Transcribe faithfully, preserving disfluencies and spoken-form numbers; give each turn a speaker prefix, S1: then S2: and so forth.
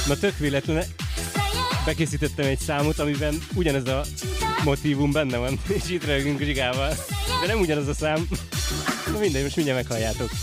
S1: Na tök véletlen, bekészítettem egy számot, amiben ugyanez a motívum benne van, és itt rögünk Zsigával. De nem ugyanaz a szám. Na mindegy, most mindjárt meghalljátok.